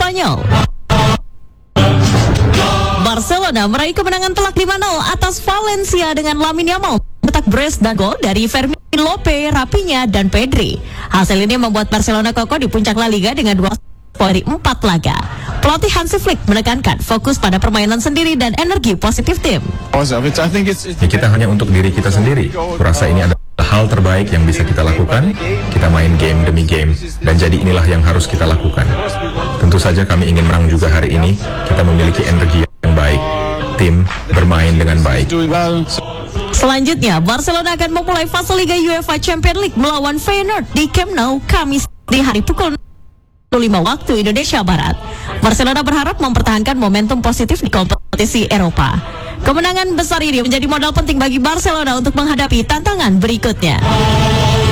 Spanyol. Barcelona meraih kemenangan telak 5-0 atas Valencia dengan Lamine Yamal mencetak brace dan gol dari Fermin Lopez, Rafinha, dan Pedri. Hasil ini membuat Barcelona kokoh di puncak La Liga dengan 2 poin dari 4 laga. Pelatih Hansi Flick menekankan fokus pada permainan sendiri dan energi positif tim. Kita hanya untuk diri kita sendiri. Kurasa ini adalah hal terbaik yang bisa kita lakukan. Kita main game demi game, dan jadi inilah yang harus kita lakukan. Tentu saja kami ingin menang juga hari ini. Kita memiliki energi yang baik. Tim bermain dengan baik. Selanjutnya, Barcelona akan memulai fase Liga UEFA Champions League melawan Feyenoord di Camp Nou Kamis di hari pukul 5 waktu Indonesia Barat. Barcelona berharap mempertahankan momentum positif di kompetisi Eropa. Kemenangan besar ini menjadi modal penting bagi Barcelona untuk menghadapi tantangan berikutnya.